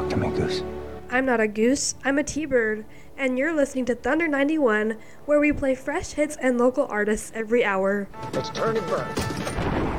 talk to me, Goose. I'm not a goose, I'm a T-bird, and you're listening to Thunder 91, where we play fresh hits and local artists every hour. Let's turn it burn.